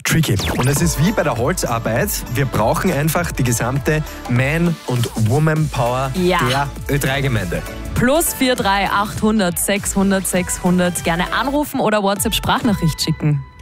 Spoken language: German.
tricky. Und es ist wie bei der Holzarbeit. Wir brauchen einfach die gesamte Man- und Woman-Power der Ö3-Gemeinde. +43 800 600 600. Gerne anrufen oder WhatsApp-Sprachnachricht schicken.